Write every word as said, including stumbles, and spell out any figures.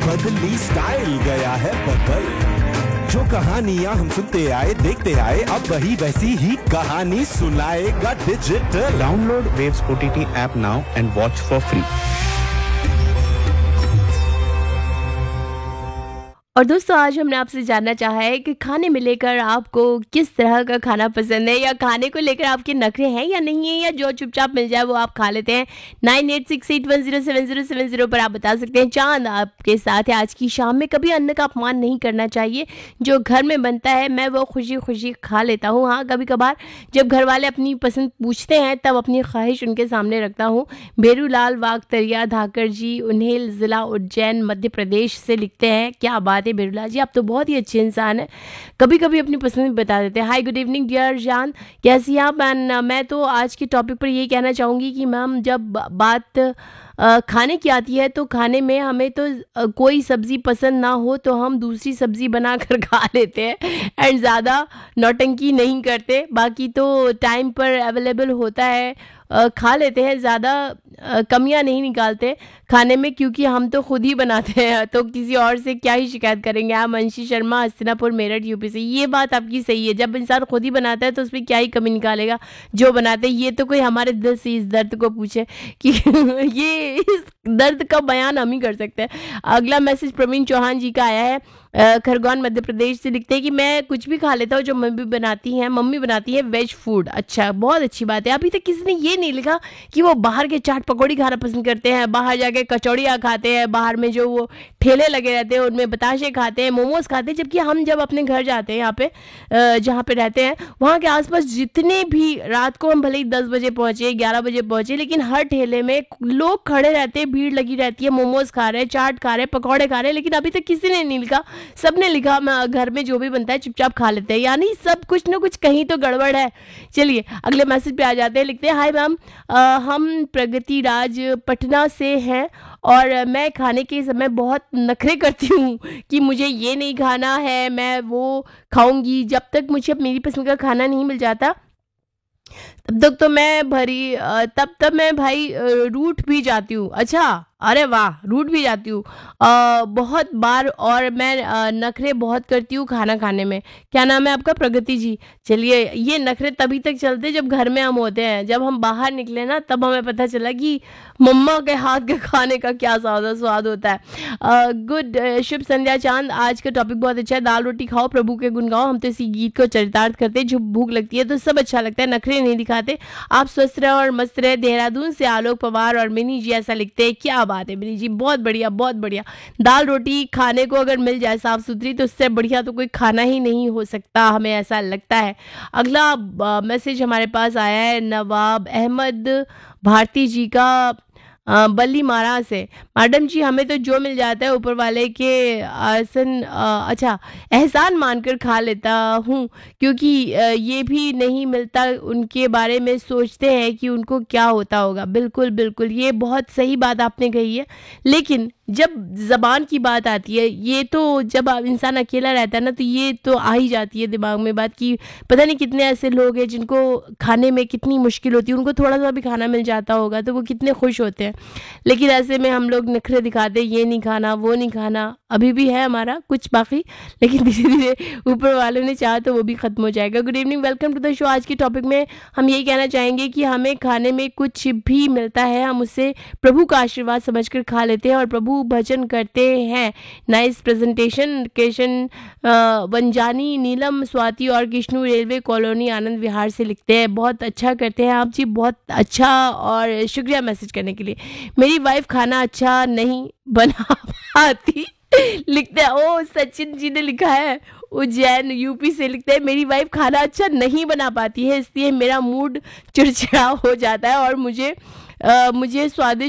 बदली स्टाइल गया है बदल। जो कहानियां हम सुनते आए देखते आए, अब वही वैसी ही कहानी सुनाएगा digital. Download Waves O T T app now and watch for free. और दोस्तों, आज हमने आपसे जानना चाहा है कि खाने में लेकर आपको किस तरह का खाना पसंद है, या खाने को लेकर आपके नखरे हैं या नहीं है, या जो चुपचाप मिल जाए वो आप खा लेते हैं। Nine eight six eight one zero seven zero seven zero पर आप बता सकते हैं। चांद आपके साथ है आज की शाम में। कभी अन्न का अपमान नहीं करना चाहिए। जो घर में बनता है मैं वो खुशी खुशी खा लेता हूँ। हाँ, कभी कभार जब घर वाले अपनी पसंद पूछते हैं तब अपनी ख्वाहिश उनके सामने रखता हूँ। भेरूलाल वागतरिया धाकर जी, उन्हेल, जिला उज्जैन, मध्य प्रदेश से लिखते हैं। क्या बात है बिरला जी, आप तो बहुत ही अच्छे इंसान हैं, कभी कभी अपनी पसंद बता देते हैं। हाय, गुड इवनिंग डियर जान, कैसी हैं आप? एंड मैं तो आज के टॉपिक पर यही कहना चाहूँगी कि मैम, जब बात अ, खाने की आती है तो खाने में हमें तो अ, कोई सब्ज़ी पसंद ना हो तो हम दूसरी सब्ज़ी बना कर खा लेते हैं एंड ज़्यादा नौटंकी नहीं करते। बाकी तो टाइम पर अवेलेबल होता है, अ, खा लेते हैं, ज़्यादा अ, कमियां नहीं निकालते खाने में, क्योंकि हम तो खुद ही बनाते हैं तो किसी और से क्या ही शिकायत करेंगे। आप मंशी शर्मा, हस्तिनापुर, मेरठ, यूपी से। ये बात आपकी सही है, जब इंसान खुद ही बनाता है तो उसमें क्या ही कमी निकालेगा जो बनाते हैं। ये तो कोई हमारे दिल से इस दर्द को पूछे कि ये इस दर्द का बयान हम ही कर सकते हैं। अगला मैसेज प्रवीण चौहान जी का आया है, अ, खरगोन मध्य प्रदेश से। लिखते हैं कि मैं कुछ भी खा लेता हूँ जो मम्मी बनाती हैं मम्मी बनाती है वेज फूड। अच्छा, बहुत अच्छी बात है। अभी तक किसी ने ये नहीं लिखा कि वो बाहर के चाट पकौड़ी खाना पसंद करते हैं, बाहर जाके कचौड़ियाँ खाते हैं, बाहर में जो वो ठेले लगे रहते हैं उनमें बताशे खाते हैं, मोमोज खाते हैं। जबकि हम जब अपने घर जाते हैं, यहाँ पे अ, जहाँ पे रहते हैं, वहाँ के आसपास जितने भी, रात को हम भले ही दस बजे पहुँचे, ग्यारह बजे पहुँचे, लेकिन हर ठेले में लोग खड़े रहते हैं, भीड़ लगी रहती है, मोमोज खा रहे हैं, चाट खा रहे हैं, पकौड़े खा रहे हैं। लेकिन अभी तक किसी ने नहीं लिखा, सबने लिखा मैं घर में जो भी बनता है चुपचाप खा लेते हैं। यानी सब कुछ ना कुछ कहीं तो गड़बड़ है। चलिए अगले मैसेज पे आ जाते हैं। लिखते हैं, हाय मैम, हम प्रगति राज पटना से हैं और मैं खाने के समय बहुत नखरे करती हूँ कि मुझे ये नहीं खाना है, मैं वो खाऊंगी। जब तक मुझे मेरी पसंद का खाना नहीं मिल जाता तब तक तो मैं भरी अ, तब तब मैं भाई अ, रूठ भी जाती हूँ। अच्छा, अरे वाह, रूठ भी जाती हूँ अ, बहुत बार। और मैं अ, नखरे बहुत करती हूँ खाना खाने में। क्या नाम है आपका? प्रगति जी। चलिए, ये नखरे तभी तक चलते जब घर में हम होते हैं। जब हम बाहर निकले ना, तब हमें पता चला कि मम्मा के हाथ के खाने का क्या ज़्यादा स्वाद होता है। गुड, शुभ संध्या चांद। आज का टॉपिक बहुत अच्छा है। दाल रोटी खाओ, प्रभु के गुण गाओ। हम तो इसी गीत को चरितार्थ करते हैं। जब भूख लगती है तो सब अच्छा लगता है, नखरे नहीं दिखाते। आप स्वस्थ रहे और मस्त रहे। देहरादून से आलोक पवार और मिनी जी ऐसा लिखते हैं। क्या बात है मिनी जी, बहुत बढ़िया, बहुत बढ़िया। दाल रोटी खाने को अगर मिल जाए साफ सुथरी तो उससे बढ़िया तो कोई खाना ही नहीं हो सकता, हमें ऐसा लगता है। अगला मैसेज हमारे पास आया है नवाब अहमद भारती जी का, अ, बल्ली मारा से। मैडम जी, हमें तो जो मिल जाता है ऊपर वाले के आसन अ, अच्छा एहसान मानकर खा लेता हूँ, क्योंकि अ, ये भी नहीं मिलता उनके बारे में सोचते हैं कि उनको क्या होता होगा। बिल्कुल बिल्कुल, ये बहुत सही बात आपने कही है। लेकिन जब ज़बान की बात आती है, ये तो जब आप इंसान अकेला रहता है ना, तो ये तो आ ही जाती है दिमाग में बात कि पता नहीं कितने ऐसे लोग हैं जिनको खाने में कितनी मुश्किल होती है। उनको थोड़ा सा भी खाना मिल जाता होगा तो वो कितने खुश होते हैं। लेकिन ऐसे में हम लोग नखरे दिखाते हैं, ये नहीं खाना, वो नहीं खाना। अभी भी है हमारा कुछ बाकी, लेकिन धीरे धीरे ऊपर वालों ने चाहा तो वो भी खत्म हो जाएगा। Good evening, welcome to the show. आज के टॉपिक में हम यही कहना चाहेंगे कि हमें खाने में कुछ भी मिलता है, हम उससे प्रभु का आशीर्वाद समझकर खा लेते हैं और प्रभु भजन करते हैं। Nice presentation. केशन वंजानी, नीलम, स्वाति और कृष्णु, रेलवे कॉलोनी, आनंद विहार से लिखते हैं। बहुत अच्छा करते हैं आप जी, बहुत अच्छा, और शुक्रिया मैसेज करने के लिए। मेरी वाइफ खाना अच्छा नहीं बना पाती। लिखते हैं, ओ सचिन जी ने लिखा है, उज्जैन यूपी से। लिखते हैं, मेरी वाइफ खाना अच्छा नहीं बना पाती है, इसलिए मेरा मूड चिड़चिड़ा हो जाता है और मुझे आ, मुझे स्वादिष्ट